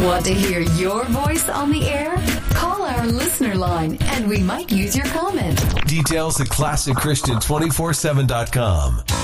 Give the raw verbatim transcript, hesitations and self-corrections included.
Want to hear your voice on the air? Call our listener line and we might use your comment. Details at classic christian two forty-seven dot com.